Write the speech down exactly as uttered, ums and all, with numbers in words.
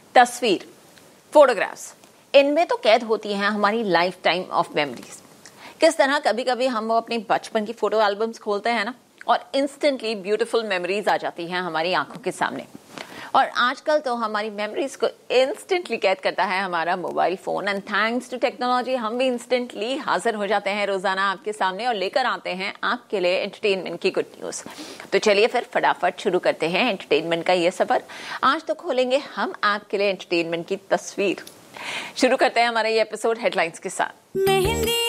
तस्वीर, फोटोग्राफ्स, इनमें तो कैद होती हैं हमारी लाइफ टाइम ऑफ मेमोरीज। किस तरह कभी कभी हम वो अपने बचपन की फोटो एल्बम्स खोलते हैं ना, और इंस्टेंटली ब्यूटीफुल मेमोरीज आ जाती हैं हमारी आंखों के सामने। और आजकल तो हमारी मेमोरीज को इंस्टेंटली कैद करता है हमारा mobile phone, and thanks to technology हम भी इंस्टेंटली हाजिर हो जाते हैं रोजाना आपके सामने और लेकर आते हैं आपके लिए एंटरटेनमेंट की गुड न्यूज। तो चलिए फिर फटाफट शुरू करते हैं एंटरटेनमेंट का ये सफर। आज तो खोलेंगे हम आपके लिए एंटरटेनमेंट की तस्वीर। शुरू करते हैं हमारा ये एपिसोड हेडलाइंस के साथ।